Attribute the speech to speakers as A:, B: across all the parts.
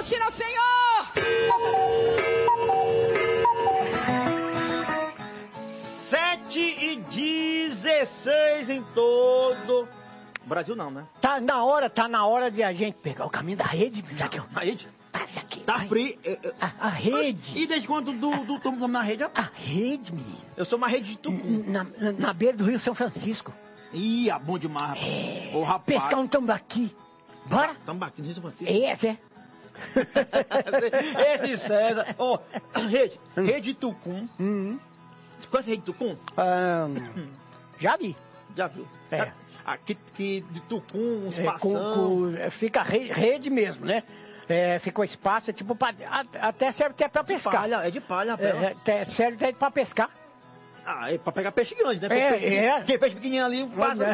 A: rotina, Senhor!
B: 7h16 em todo... Brasil não, né?
C: Tá na hora de a gente pegar o caminho da rede, Zaqueu.
B: A rede?
C: Passa aqui.
B: Tá frio.
C: A rede.
B: E desde quando estamos na rede, rapaz?
C: A rede, menino.
B: Eu sou uma rede de Tucum.
C: Na beira do Rio São Francisco.
B: Ih, bom demais, rapaz. Ô, rapaz.
C: Pescar um tambaqui. Bora?
B: Tambaqui no Rio São Francisco?
C: Esse.
B: Esse César. Ó, rede de Tucum. Conhece a rede de Tucum?
C: Já vi.
B: Já viu?
C: É.
B: Aqui de Tucum, uns passão.
C: Fica rede mesmo, né? Fica o espaço, tipo, até serve até pra pescar.
B: É de palha, rapaz.
C: Serve até pra pescar.
B: É pra pegar peixe grande, né? Porque peixe pequenininho ali, passa.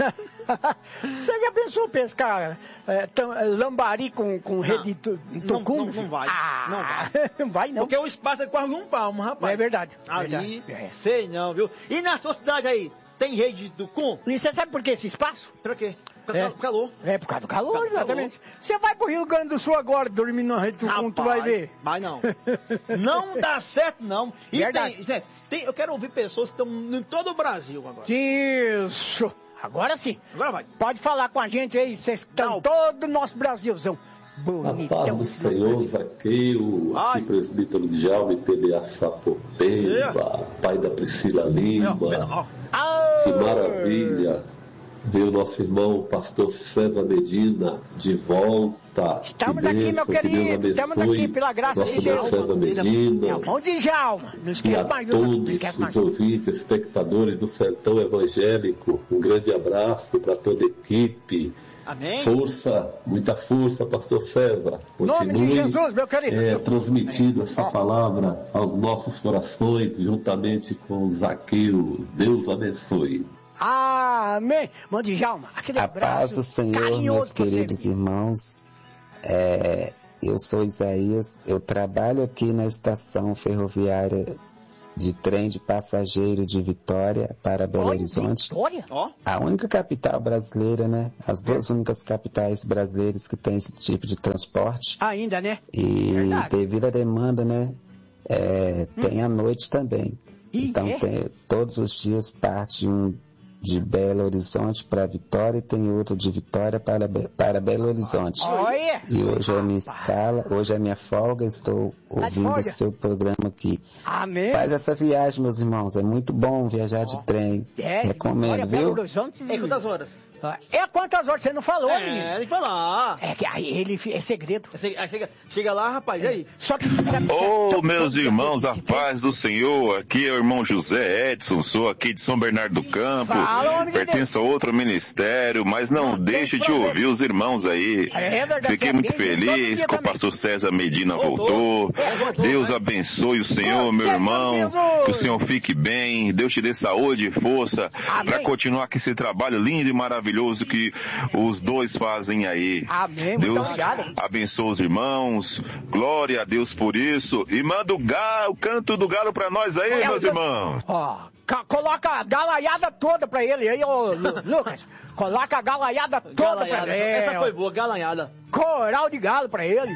C: Você já pensou pescar lambari com rede de Tucum?
B: Não vai. Não vai.
C: Não vai, não.
B: Porque o espaço é quase um palmo, rapaz.
C: É verdade.
B: Ali, sei não, viu? E na sua cidade aí, tem rede de Tucum?
C: E você sabe por que esse espaço?
B: Por quê? Por causa do calor.
C: Por causa do calor, exatamente. Você vai pro Rio Grande do Sul agora, dormir na rede de Tucum, tu vai ver.
B: Vai não. Não dá certo, não. E
C: verdade.
B: eu quero ouvir pessoas que estão em todo o Brasil agora.
C: Isso. Agora sim.
B: Agora vai.
C: Pode falar com a gente aí, vocês estão todo o nosso Brasilzão.
D: Bonitão. A paz do Senhor, Zaqueu, aqui presbítero Djalma, PDA Sapopemba, pai da Priscila Lima. Que maravilha ver o nosso irmão, pastor César Medina, de volta.
C: Estamos aqui, meu querido, estamos aqui pela graça de Deus.
D: César Medina.
C: É o mão de Djalma. Não esquece mais,
D: a todos os ouvintes, espectadores do Sertão Evangélico, um grande abraço para toda a equipe.
B: Amém.
D: Força, muita força, pastor César.
C: Continue, nome de Jesus, meu querido.
D: Transmitindo essa palavra aos nossos corações, juntamente com Zaqueu. Deus abençoe.
C: Amém. Mão de Djalma, aquele abraço.
E: A paz do Senhor, meus queridos irmãos. Eu sou Isaías, eu trabalho aqui na estação ferroviária de trem de passageiro de Vitória para Belo Horizonte.
C: Vitória?
E: A única capital brasileira, né? As duas únicas capitais brasileiras que tem esse tipo de transporte.
C: Ainda, né?
E: E devido à demanda, né? Tem à noite também. Então todos os dias parte um de Belo Horizonte para Vitória e tem outro de Vitória para Belo Horizonte. E hoje é a minha escala, hoje é a minha folga, estou ouvindo o seu programa aqui.
C: Amém.
E: Faz essa viagem, meus irmãos, é muito bom viajar de trem. Recomendo, viu?
B: Quantas horas?
C: Quantas horas você não falou, menino?
B: Ele falar.
C: Que aí é segredo.
B: Chega lá, rapaz, e aí?
C: Só que
F: meus irmãos, a paz do Senhor, aqui é o irmão José Edson, sou aqui de São Bernardo do Campo, pertenço a outro ministério, mas não deixe de ouvir os irmãos aí. Fiquei muito feliz que o pastor César Medina voltou. Deus abençoe o Senhor, meu irmão, que o Senhor fique bem, Deus te dê saúde e força para continuar com esse trabalho lindo e maravilhoso que os dois fazem aí.
C: Amém.
F: Deus abençoe os irmãos, glória a Deus por isso, e manda o canto do galo pra nós aí, meus irmãos.
C: Coloca a galaiada toda pra ele aí, ô Lucas. Coloca a galaiada toda pra ele.
B: Essa foi boa, galanhada.
C: Coral de galo pra ele.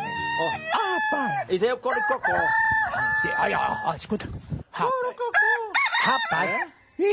B: Rapaz. Esse aí é o coro de cocó.
C: Olha, escuta. Rapaz.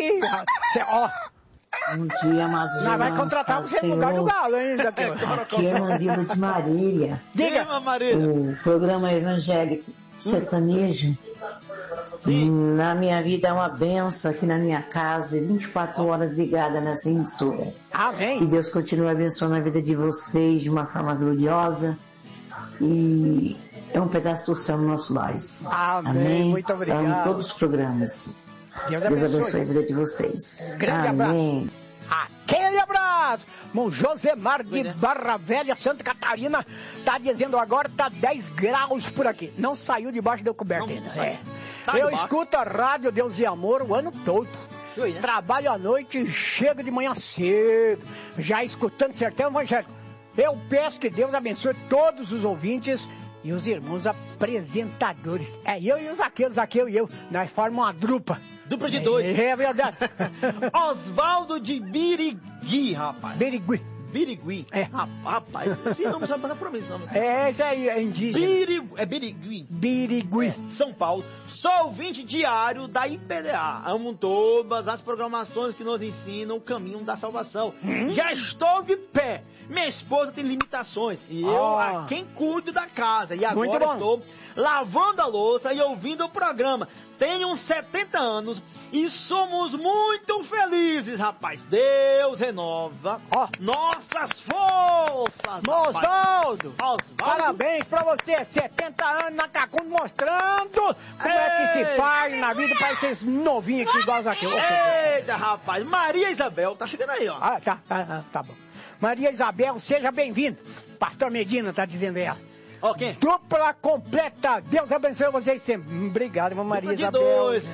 G: Bom dia, amados irmãos.
C: Vai contratar você no lugar do galo, hein?
G: Aqui é a irmãzinha de Marília.
C: Diga,
B: Marília.
G: O programa evangélico sertanejo, na minha vida, é uma benção aqui na minha casa, 24 horas ligada nessa emissora.
C: Amém.
G: Que Deus continue abençoando a vida de vocês de uma forma gloriosa. E é um pedaço do céu nos nossos lares.
C: Amém. Muito obrigado.
G: Amo todos os programas.
C: Deus
G: abençoe a vida de vocês.
C: Grande
G: Amém.
C: Abraço. Aquele abraço. Irmão Josemar de Barra Velha, Santa Catarina, tá dizendo agora tá 10 graus por aqui. Não saiu debaixo da coberta ainda. Eu escuto a rádio Deus e Amor o ano todo. Trabalho à noite e chego de manhã cedo, já escutando Sertão Evangélico. Eu peço que Deus abençoe todos os ouvintes e os irmãos apresentadores. Eu e o Zaqueu e eu, nós formamos uma drupa.
B: Dupla de dois.
C: É verdade.
B: Osvaldo de Birigui, rapaz. Birigui. Rapaz, esse nome só passa pra mim, esse nome.
C: Esse aí é indígena.
B: Birigui.
C: Birigui.
B: São Paulo. Sou ouvinte diário da IPDA. Amo todas as programações que nos ensinam o caminho da salvação. Já estou de pé. Minha esposa tem limitações. E eu, quem cuido da casa. E agora estou lavando a louça e ouvindo o programa. Tenho 70 anos e somos muito felizes, rapaz. Deus renova nossas forças.
C: Osvaldo! Parabéns pra você. 70 anos na Cacunda, mostrando como é que se faz na vida para esses novinhos aqui igual aqui.
B: Eita, rapaz. Maria Isabel, tá chegando aí, ó.
C: Tá bom. Maria Isabel, seja bem-vinda. Pastor Medina tá dizendo ela.
B: Ok.
C: Dupla completa. Deus abençoe vocês sempre. Obrigado, Maria Isabel.
B: Dois.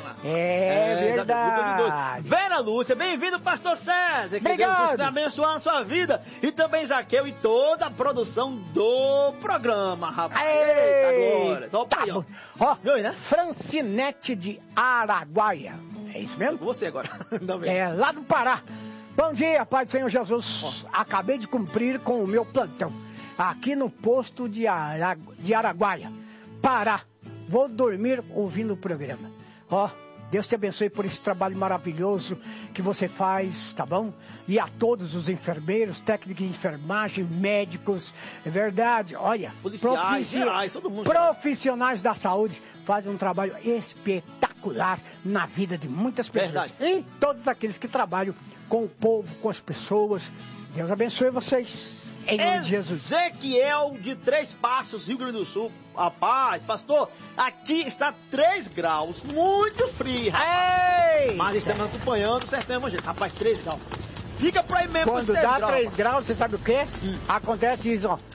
C: Verdade.
B: Vera Lúcia, bem-vindo, pastor César. Que
C: Obrigado.
B: Deus esteja abençoando a sua vida. E também Zaqueu e toda a produção do programa, rapaz. Eita, glória. Só
C: tá
B: aí,
C: ó.
B: Viu aí, né?
C: Francinete de Araguaia. É isso mesmo?
B: Você agora.
C: Lá do Pará. Bom dia, Pai do Senhor Jesus. Acabei de cumprir com o meu plantão aqui no posto de Araguaia, Pará. Vou dormir ouvindo o programa. Deus te abençoe por esse trabalho maravilhoso que você faz, tá bom? E a todos os enfermeiros, técnicos de enfermagem, médicos, é verdade, olha,
B: policiais, gerais, todo mundo.
C: Profissionais da saúde fazem um trabalho espetacular na vida de muitas pessoas.
B: Verdade.
C: E todos aqueles que trabalham com o povo, com as pessoas. Deus abençoe vocês. Em nome de Jesus.
B: Ezequiel de Três Passos, Rio Grande do Sul. Rapaz, pastor, aqui está 3 graus, muito frio, rapaz. Mas estamos acompanhando o sertão evangélico. Rapaz, 3 graus. Fica pra aí mesmo.
C: Quando dá 3 graus, você sabe o quê? Acontece isso, ó.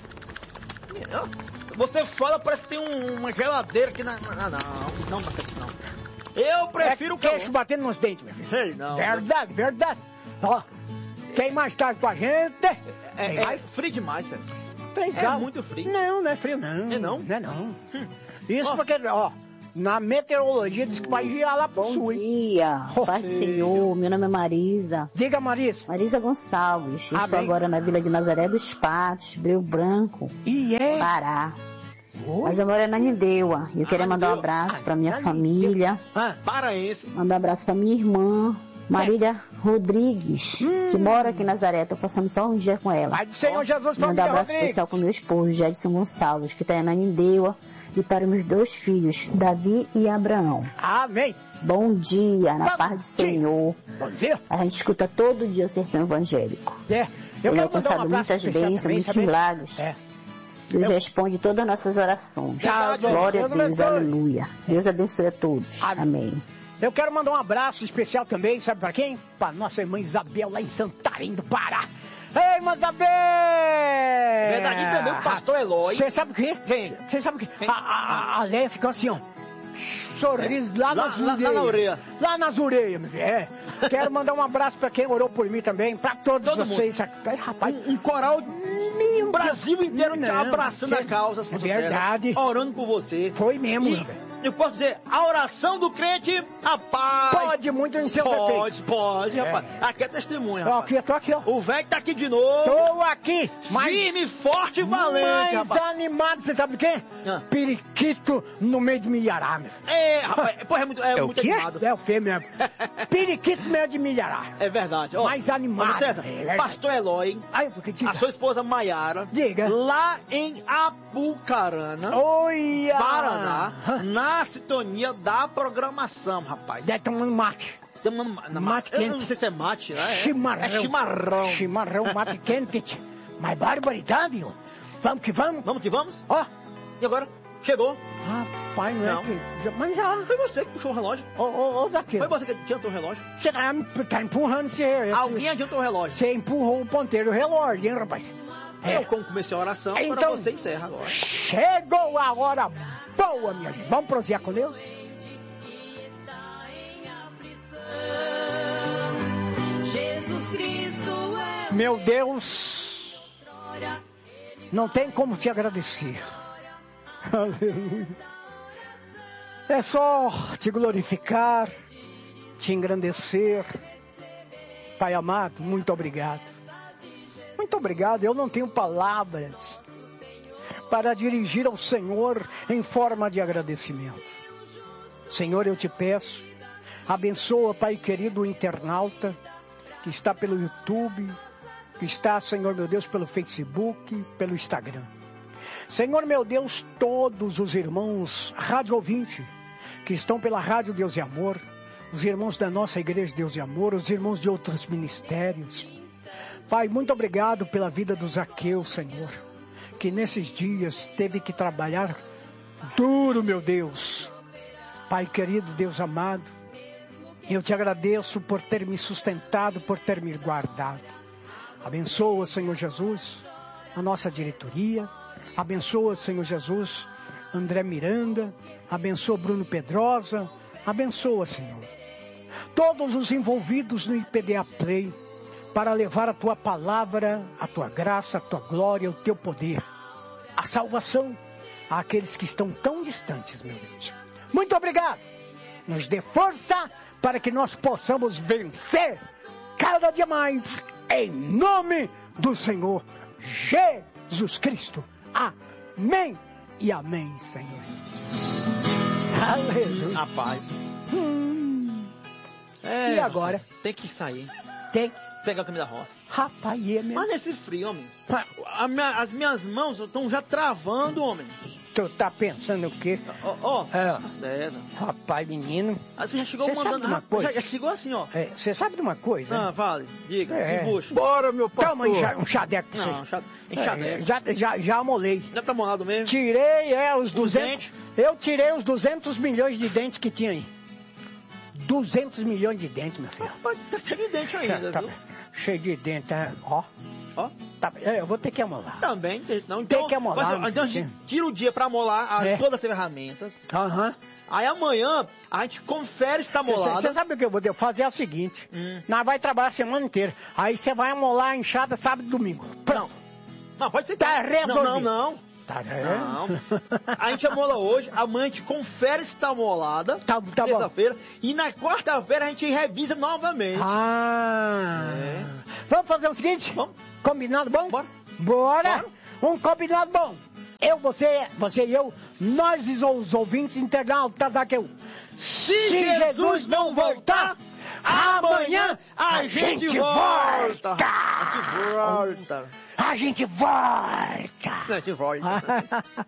B: Você fala, parece que tem uma geladeira aqui na... Não. Eu prefiro o
C: queixo batendo nos dentes, meu filho.
B: Sei não.
C: Verdade. Ó, quem mais tarde com a gente...
B: É frio demais, sério.
C: 3 graus.
B: É muito frio.
C: Não é frio, não.
B: É não?
C: Não é não. Isso porque, na meteorologia diz que vai girar lá pro sul.
G: Bom dia, Pai do Senhor, meu nome é Marisa.
C: Diga, Marisa.
G: Marisa Gonçalves. Estou agora na Vila de Nazaré dos Patos, Breu Branco, Pará. Mas eu moro em Ananindeua. E eu queria mandar um abraço pra minha família.
B: Paraense.
G: Mandar um abraço pra minha irmã, Marília Rodrigues, que mora aqui em Nazaré. Estou passando só um dia com ela.
C: Pai do Senhor Jesus, família
G: mandar um abraço
C: Rodrigues.
G: especial para o meu esposo, Jedson Gonçalves, que está em Ananindeua. E para meus 2 filhos, Davi e Abraão.
C: Amém.
G: Bom dia, na paz do Senhor.
C: Bom dia.
G: A gente escuta todo dia o sertão evangélico.
C: Eu
G: quero alcançado muitas bênçãos, muitos milagres. Deus responde todas as nossas orações. Glória a Deus, aleluia. Deus abençoe a todos. Amém.
C: Eu quero mandar um abraço especial também, sabe para quem? Para nossa irmã Isabel, lá em Santarém do Pará. Ei, irmã Isabel!
B: Verdade, e também o pastor Eloy.
C: Você sabe o quê? Você sabe o quê? A Léia ficou assim, ó. Sorriso lá nas orelhas. Lá nas orelhas, meu filho. Quero mandar um abraço para quem orou por mim também, para todos vocês. Rapaz,
B: um coral... O Brasil inteiro abraçando a causa.
C: É verdade.
B: Orando por você.
C: Foi mesmo.
B: Eu posso dizer, a oração do crente, rapaz...
C: Pode muito em seu defeito.
B: Pode, rapaz. Aqui é testemunha, rapaz.
C: Tô aqui, ó.
B: O velho tá aqui de novo.
C: Tô aqui.
B: Firme, forte e valente,
C: rapaz. Mais animado, você sabe o quê? Periquito no meio de milhará, meu.
B: Rapaz, pô, é muito animado.
C: É o fê mesmo. Periquito no meio de milhará.
B: É verdade.
C: Mais animado.
B: César, pastor Eloy, a sua esposa Maiara,
C: diga,
B: lá em Apucarana, Paraná, na sintonia da programação, rapaz.
C: Deve tomando mate.
B: Mate quente. Eu não sei se é mate, né?
C: Chimarrão.
B: É chimarrão.
C: Chimarrão, mate quente. Mas barbaridade, ó. Vamos que vamos.
B: Vamos que vamos?
C: E
B: agora? Chegou.
C: Rapaz, não. Mas já.
B: Foi você que puxou o relógio.
C: Ô, Zaqueu.
B: Foi você que adiantou o relógio.
C: Você tá empurrando
B: Alguém adiantou o relógio.
C: Você empurrou o ponteiro do relógio, hein, rapaz?
B: Eu, como comecei a oração, então, você encerra agora.
C: Chegou a hora boa, minha gente. Vamos prosear com Deus?
A: Jesus Cristo é
C: meu Deus, não tem como te agradecer. Aleluia. É só te glorificar, te engrandecer. Pai amado, muito obrigado. Muito obrigado, eu não tenho palavras para dirigir ao Senhor em forma de agradecimento. Senhor, eu te peço, abençoa, Pai querido, o internauta que está pelo YouTube, que está, Senhor meu Deus, pelo Facebook, pelo Instagram. Senhor meu Deus, todos os irmãos rádio ouvinte que estão pela Rádio Deus e Amor, os irmãos da nossa Igreja Deus e Amor, os irmãos de outros ministérios. Pai, muito obrigado pela vida do Zaqueu, Senhor, que nesses dias teve que trabalhar duro, meu Deus. Pai querido, Deus amado, eu te agradeço por ter me sustentado, por ter me guardado. Abençoa, Senhor Jesus, a nossa diretoria. Abençoa, Senhor Jesus, André Miranda. Abençoa Bruno Pedrosa. Abençoa, Senhor, todos os envolvidos no IPDA Play, para levar a tua palavra, a tua graça, a tua glória, o teu poder, a salvação àqueles que estão tão distantes, meu Deus. Muito obrigado. Nos dê força para que nós possamos vencer cada dia mais, em nome do Senhor Jesus Cristo. Amém e amém, Senhor. Aleluia.
B: A paz.
C: E agora?
B: Tem que sair.
C: Tem.
B: Pegar o caminho da roça.
C: Rapaz, é mesmo.
B: Mas nesse frio, homem. As minhas mãos estão já travando, homem.
C: Tu tá pensando o quê?
B: Tá certo.
C: Rapaz, menino.
B: Você já chegou
C: mandando uma coisa?
B: Já chegou assim, ó.
C: Você sabe de uma coisa?
B: Vale. Diga, desembucha.
H: Bora, meu pastor.
C: Toma um chadeco pra você.
B: Não, enxadeco.
C: Já amolei.
B: Já tá molado mesmo?
C: Tirei, os 200. Eu tirei os 200 milhões de dentes que tinha aí. 200 milhões de dentes, meu filho.
B: Rapaz, tá cheio de dente ainda, viu?
C: Cheio de dente, ó. Tá, eu vou ter que amolar.
B: Também, não. Então,
C: tem que amolar.
B: Então a gente tira o dia pra amolar todas as ferramentas. Aí amanhã a gente confere se tá amolado.
C: Você sabe o que eu vou fazer? É o seguinte. Nós vai trabalhar a semana inteira. Aí você vai amolar a enxada sábado e domingo. Pronto.
B: Não, pode ser.
C: Tá resolvido.
B: Não.
C: Tá
B: não. A gente amola hoje, amanhã a gente confere se tá amolada.
C: Tá
B: terça-feira. E na quarta-feira a gente revisa novamente.
C: Vamos fazer o seguinte?
B: Vamos.
C: Combinado bom?
B: Bora.
C: Um combinado bom. Eu, você e eu, nós e os ouvintes internautas aqui. Se Jesus não voltar, amanhã a gente volta. A gente volta.